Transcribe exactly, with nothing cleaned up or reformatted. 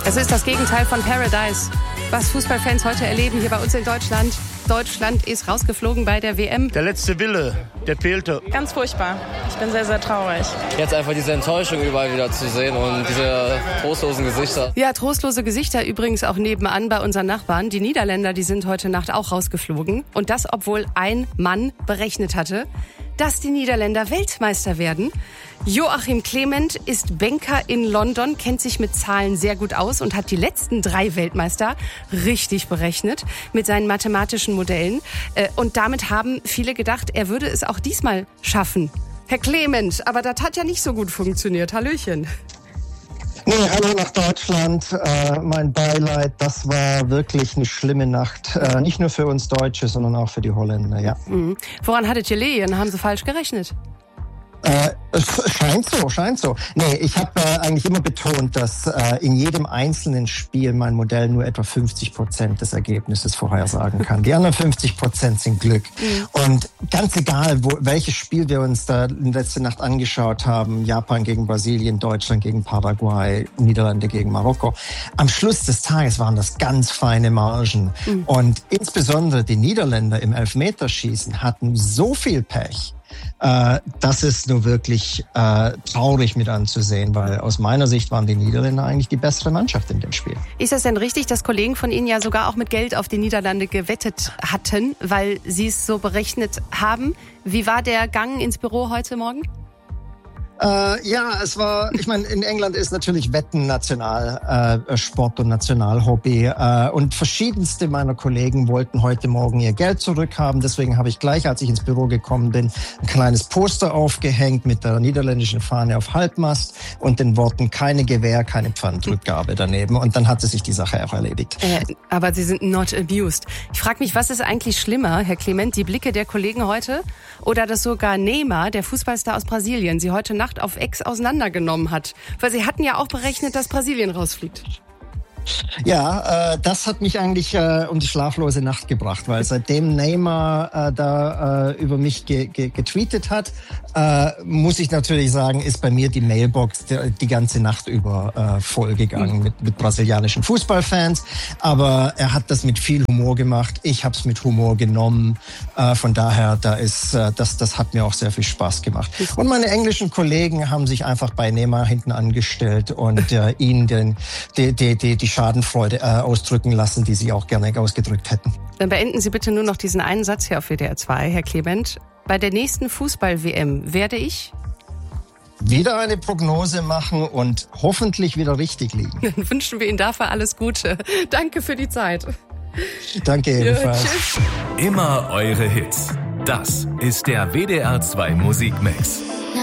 Es ist das Gegenteil von Paradise, was Fußballfans heute erleben hier bei uns in Deutschland. Deutschland ist rausgeflogen bei der W M. Der letzte Wille, der fehlte. Ganz furchtbar. Ich bin sehr, sehr traurig. Jetzt einfach diese Enttäuschung überall wieder zu sehen und diese trostlosen Gesichter. Ja, trostlose Gesichter übrigens auch nebenan bei unseren Nachbarn. Die Niederländer, die sind heute Nacht auch rausgeflogen. Und das, obwohl ein Mann berechnet hatte, dass die Niederländer Weltmeister werden. Joachim Clement ist Banker in London, kennt sich mit Zahlen sehr gut aus und hat die letzten drei Weltmeister richtig berechnet mit seinen mathematischen Modellen. Und damit haben viele gedacht, er würde es auch diesmal schaffen. Herr Clement, aber das hat ja nicht so gut funktioniert. Hallöchen. Nee, hallo nach Deutschland. Äh, mein Beileid, das war wirklich eine schlimme Nacht. Äh, nicht nur für uns Deutsche, sondern auch für die Holländer, ja. Mhm. Woran hattet ihr gelegen? Haben Sie falsch gerechnet? Äh, es scheint so, scheint so. Nee, ich habe äh, eigentlich immer betont, dass äh, in jedem einzelnen Spiel mein Modell nur etwa fünfzig Prozent des Ergebnisses vorhersagen kann. Die anderen fünfzig Prozent sind Glück. Mhm. Und ganz egal, wo, welches Spiel wir uns da letzte Nacht angeschaut haben, Japan gegen Brasilien, Deutschland gegen Paraguay, Niederlande gegen Marokko, am Schluss des Tages waren das ganz feine Margen. Mhm. Und insbesondere die Niederländer im Elfmeterschießen hatten so viel Pech, Äh, das ist nur wirklich äh, traurig mit anzusehen, weil aus meiner Sicht waren die Niederländer eigentlich die bessere Mannschaft in dem Spiel. Ist es denn richtig, dass Kollegen von Ihnen ja sogar auch mit Geld auf die Niederlande gewettet hatten, weil Sie es so berechnet haben? Wie war der Gang ins Büro heute Morgen? Äh, ja, es war, ich meine, in England ist natürlich Wetten Nationalsport äh, und Nationalhobby. Äh, und verschiedenste meiner Kollegen wollten heute Morgen ihr Geld zurückhaben. Deswegen habe ich gleich, als ich ins Büro gekommen bin, ein kleines Poster aufgehängt mit der niederländischen Fahne auf Halbmast und den Worten keine Gewähr, keine Pfandrückgabe daneben. Und dann hatte sich die Sache auch erledigt. Äh, aber Sie sind not abused. Ich frage mich, was ist eigentlich schlimmer, Herr Clement, die Blicke der Kollegen heute oder dass sogar Neymar, der Fußballstar aus Brasilien, Sie heute Nacht auf Ex auseinandergenommen hat. Weil Sie hatten ja auch berechnet, dass Brasilien rausfliegt. Ja, äh, das hat mich eigentlich äh, um die schlaflose Nacht gebracht, weil seitdem Neymar äh, da äh, über mich ge- ge- getweetet hat, äh, muss ich natürlich sagen, ist bei mir die Mailbox die, die ganze Nacht über äh, vollgegangen mhm. mit, mit brasilianischen Fußballfans. Aber er hat das mit viel Humor gemacht. Ich habe es mit Humor genommen. Äh, von daher, da ist äh, das, das hat mir auch sehr viel Spaß gemacht. Und meine englischen Kollegen haben sich einfach bei Neymar hinten angestellt und äh, ihn den, die, die, die, die Schadenfreude äh, ausdrücken lassen, die sie auch gerne ausgedrückt hätten. Dann beenden Sie bitte nur noch diesen einen Satz hier auf W D R zwei, Herr Clement. Bei der nächsten Fußball-W M werde ich wieder eine Prognose machen und hoffentlich wieder richtig liegen. Dann wünschen wir Ihnen dafür alles Gute. Danke für die Zeit. Danke ebenfalls. Ja, tschüss. Immer eure Hits. Das ist der W D R zwei Musikmix.